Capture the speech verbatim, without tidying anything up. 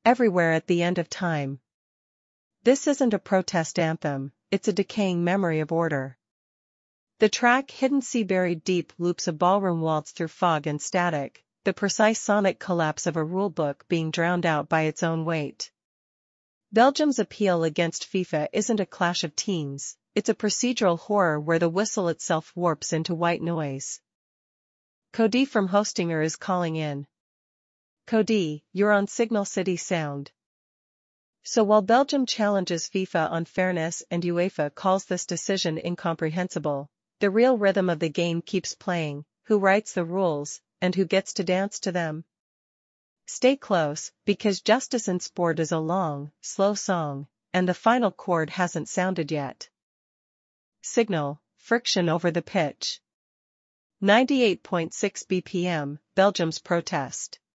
everywhere at the end of time. This isn't a protest anthem, it's a decaying memory of order. The track Hidden Sea Buried Deep loops a ballroom waltz through fog and static, the precise sonic collapse of a rulebook being drowned out by its own weight. Belgium's appeal against FIFA isn't a clash of teams, it's a procedural horror where the whistle itself warps into white noise. Cody from Hostinger is calling in. Cody, you're on Signal City Sound. So while Belgium challenges FIFA on fairness and UEFA calls this decision incomprehensible, the real rhythm of the game keeps playing: who writes the rules, and who gets to dance to them? Stay close, because justice in sport is a long, slow song, and the final chord hasn't sounded yet. Signal, friction over the pitch. ninety-eight point six B P M, Belgium's protest.